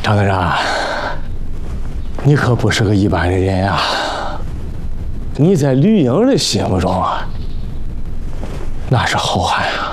张科长，你可不是个一般的人呀！你在绿营的心目中啊，那是好汉啊！